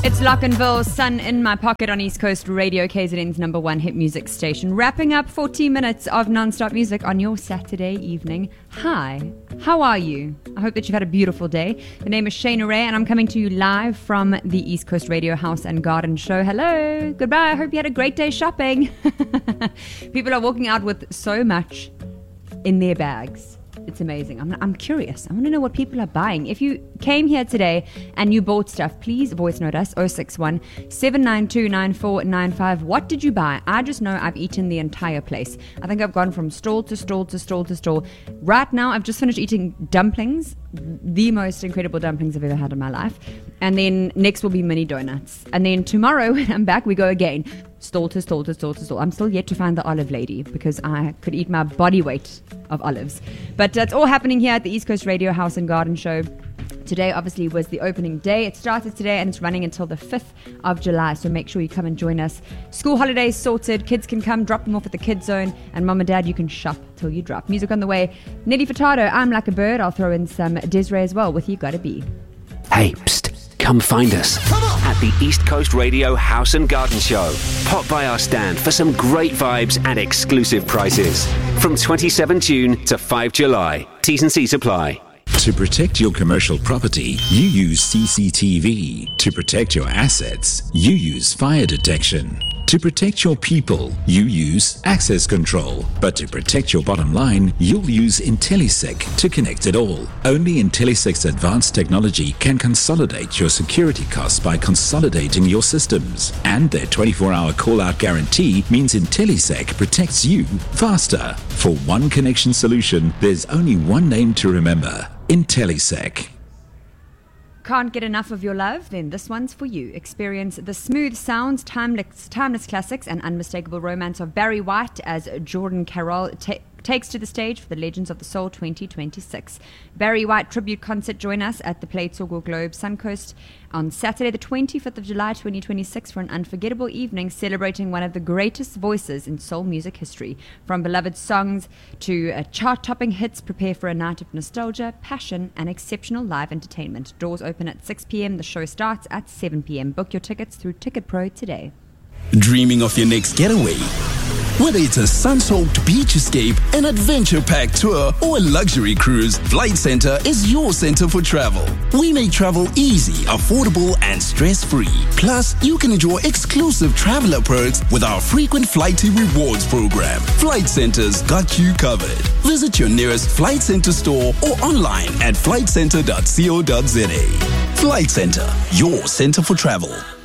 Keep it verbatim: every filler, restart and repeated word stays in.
It's Lockenville, Sun in My Pocket on East Coast Radio, K Z N's number one hit music station. Wrapping up fourteen minutes of non-stop music on your Saturday evening. Hi, how are you? I hope that you've had a beautiful day. The name is Shayna Ray, and I'm coming to you live from the East Coast Radio House and Garden Show. Hello, goodbye. I hope you had a great day shopping. People are walking out with so much in their bags. It's amazing. I'm, I'm curious. I want to know what people are buying. If you came here today and you bought stuff, please voice note us oh six one, seven nine two, nine four nine five. What did you buy? I just know I've eaten the entire place. I think I've gone from stall to stall to stall to stall. Right now, I've just finished eating dumplings, the most incredible dumplings I've ever had in my life. And then next will be mini donuts. And then tomorrow, when I'm back, we go again. Stall to stall to stall to stall. I'm still yet to find the olive lady because I could eat my body weight of olives. But it's all happening here at the East Coast Radio House and Garden Show. Today, obviously, was the opening day. It started today and it's running until the fifth of July. So make sure you come and join us. School holidays sorted. Kids can come, drop them off at the kids zone. And mom and dad, you can shop till you drop. Music on the way. Nelly Furtado, I'm Like a Bird. I'll throw in some Desiree as well with You Gotta Be. Hey, psst. Come find us at the East Coast Radio House and Garden Show. Pop by our stand for some great vibes and exclusive prices. From twenty-seventh of June to fifth of July. T's and C's apply. To protect your commercial property, you use C C T V. To protect your assets, you use fire detection. To protect your people, you use access control. But to protect your bottom line, you'll use IntelliSec to connect it all. Only IntelliSec's advanced technology can consolidate your security costs by consolidating your systems. And their twenty-four hour call-out guarantee means IntelliSec protects you faster. For one connection solution, there's only one name to remember: IntelliSec. Can't get enough of your love? Then this one's for you. Experience the smooth sounds, timeless, timeless classics, and unmistakable romance of Barry White as Jordan Carroll ta- takes to the stage for the Legends of the Soul twenty twenty-six. Barry White tribute concert. Join us at the Playtsogo Globe Suncoast on Saturday the twenty-fifth of July twenty twenty-six for an unforgettable evening celebrating one of the greatest voices in soul music history. From beloved songs to uh, chart-topping hits, prepare for a night of nostalgia, passion, and exceptional live entertainment. Doors open at six p.m. The show starts at seven p.m. Book your tickets through Ticket Pro today. Dreaming of your next getaway? Whether it's a sun-soaked beach escape, an adventure-packed tour, or a luxury cruise, Flight Centre is your center for travel. We make travel easy, affordable, and stress-free. Plus, you can enjoy exclusive traveler perks with our frequent Flighty Rewards program. Flight Centre's got you covered. Visit your nearest Flight Centre store or online at flight centre dot co dot za. Flight Centre, your center for travel.